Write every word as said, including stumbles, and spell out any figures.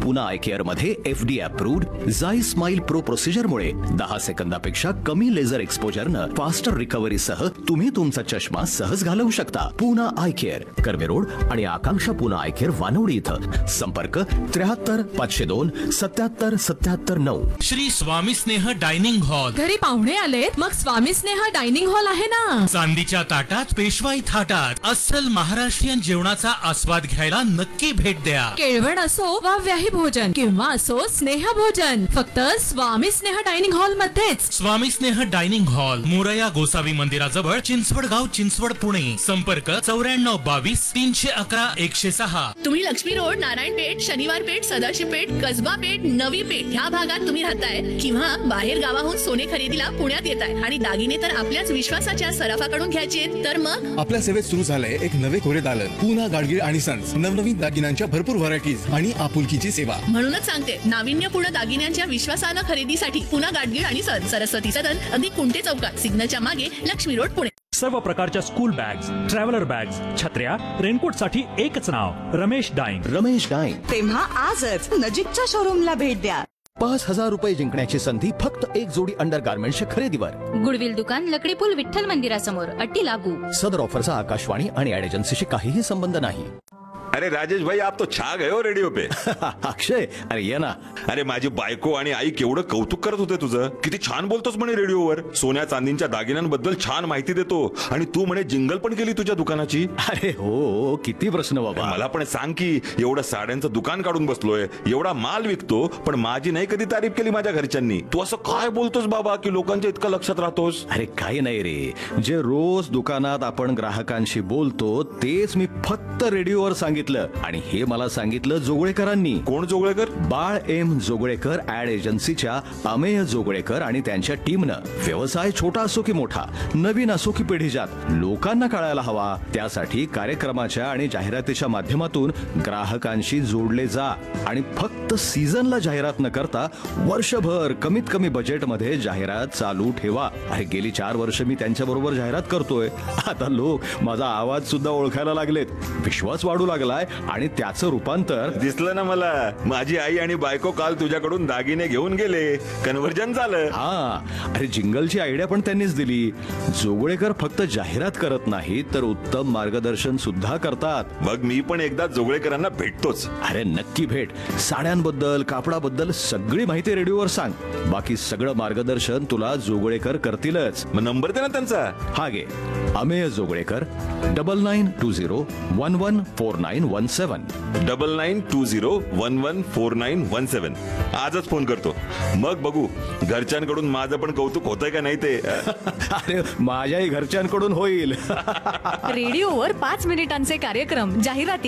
Poona I care मध्ये FD approved झाई smile pro procedure मुळे दहा सेकंदापेक्षा कमी लेझर एक्सपोजरनं फास्टर रिकव्हरी सह तुम्ही तुमचा चष्मा सहज घालवू शकता. Poona I care, Karve road आणि आकांक्षा पुना आय केअर वानवडी इथं. संपर्क त्र्याहत्तर पाचशे दोन सत्याहत्तर सत्याहत्तर नऊ. श्री स्वामी स्नेह डायनिंग हॉल. घरी पाहुणे आलेत मग स्वामी स्नेह डायनिंग हॉल आहे ना. चांदीच्या ताटात पेशवाई थाटात अस्सल महाराष्ट्रीयन जेवणाचा आस्वाद घ्यायला नक्की भेट द्या. केळवण असो वा व्याही भोजन किंवा असो स्नेह भोजन, फक्त स्वामी स्नेह डायनिंग हॉल मध्येच. स्वामी स्नेह डायनिंग हॉल, मोरया गोसावी मंदिराजवळ, चिंचवडगाव, चिंचवड, पुणे. संपर्क चौऱ्याण्णव बावीस तीनशे अकरा एकशे सहा. तुम्ही लक्ष्मी रोड, नारायण पेठ, शनिवार पेठ, सदाशिव पेठ, कसबा पेठ, नवी पेठ ह्या भागात तुम्ही राहताय किंवा बाहेर गावाहून सोने खरेदीला पुण्यात येताय आणि दागिने तर आपल्याच विश्वासाच्या सराफाकडून घ्यायचे, तर मग आपल्या सेवेत सुरू झालंय एक नवे कोरे दालन, पुना गाडगीळ आणि सन्स. नवनवीन दागिन्यांच्या भरपूर व्हरायटीज आणि आपुलकीची सेवा. म्हणूनच सांगते, नाविन्यपूर्ण दागिन्यांच्या विश्वासानं खरेदीसाठी पुना गाडगीळ आणि सन्स, सरस्वती सदन, अगदी कुंटे चौकात, सिग्नलच्या मागे, लक्ष्मी रोड, पुणे. सर्व प्रकारच्या स्कूल बॅग्स, ट्रॅव्हलर बॅग्स, छत्र्या, रेनकोट साठी एकच नाव, रमेश डाईंग. रमेश डाईंग. तेव्हा आजच नजीकच्या शोरूमला भेट द्या. पाच हजार रुपये जिंकण्याची संधी फक्त एक जोडी अंडर गार्मेंटच्या खरेदीवर. गुडविल दुकान, लकडी पूल, विठ्ठल मंदिरासमोर. अट्टी लागू. सदर ऑफरचा आकाशवाणी आणि ऍड एजन्सीशी काहीही संबंध नाही. अरे राजेश भाई, आप तो छा गए हो रेडिओ पे. अक्षय, अरे ये ना. अरे माझी बायको आणि आई केवढं कौतुक करत होते तुझं. किती छान बोलतोस म्हणे रेडिओवर. सोन्या चांदीच्या दागिन्यांबद्दल छान माहिती देतो आणि तू म्हणे जिंगल पण केली तुझ्या दुकानाची. अरे हो, किती प्रश्न बाबा. मला पण सांग की, एवढं साड्यांचं दुकान काढून बसलोय, एवढा माल विकतो, पण माझी नाही कधी तारीफ केली माझ्या घरच्यांनी. तू असं काय बोलतोस बाबा की लोकांच्या इतकं लक्षात राहतोस. अरे काही नाही रे, जे रोज दुकानात आपण ग्राहकांशी बोलतो तेच मी फक्त रेडिओवर सांगितलं आणि हे मला सांगितलं जोगळेकरांनी. कोण जोगळेकर? बाळ एम जोगळेकर ऍड एजन्सीच्या अमेय जोगळेकर आणि त्यांच्या टीमनं. व्यवसाय छोटा असो की मोठा, नवीन असो की पिढीजात, लोकांना कळायला हवा त्यासाठी कार्यक्रमाच्या आणि जाहिरातीच्या माध्यमातून ग्राहकांशी जोडले जा आणि फक्त सीझनला जाहिरात न करता वर्षभर कमीत कमी बजेटमध्ये जाहिरात चालू ठेवा. अरे गेली चार वर्ष मी त्यांच्या बरोबर जाहिरात करतोय. आता लोक माझा आवाज सुद्धा ओळखायला लागलेत, विश्वास वाढू लागलाय आणि त्याचं रूपांतर दिसलं ना मला. माझी आई आणि बायको काल तुझ्याकडून दागिने घेऊन गेले, कन्व्हर्जन झालं. हा, अरे जिंगलची आयडिया पण त्यांनीच दिली. जोगळेकर फक्त जाहिरात करत नाही तर उत्तम मार्गदर्शन सुद्धा करतात. मग मी पण एकदा जोगळेकरांना भेटतोच. अरे नक्की भेट. साड्यांबद्दल, कापडाबद्दल सगळी माहिती रेडिओवर सांग. बाकी सगळं मार्गदर्शन तुला जोगळेकर करतीलच. मग नंबर दे ना त्यांचा. हा घे, Amey Joglekar, double nine to zero one one four nine one seven. Double nine to zero one one four nine one सेवन. आजच फोन करतो, मग बघू घरच्यांकडून माझं पण कौतुक होतंय का नाही ते. अरे माझ्याही घरच्यांकडून होईल. रेडिओवर पाच मिनिटांचे कार्यक्रम, जाहिराती